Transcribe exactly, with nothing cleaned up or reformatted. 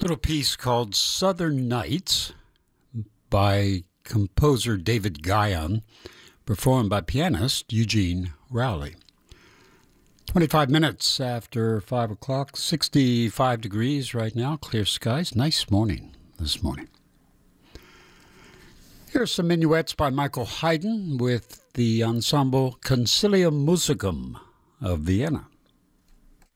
Little piece called Southern Nights by composer David Guyon, performed by pianist Eugene Rowley. twenty-five minutes after five o'clock, sixty-five degrees right now, clear skies. Nice morning this morning. Here are some minuets by Michael Haydn with the ensemble Concilium Musicum of Vienna.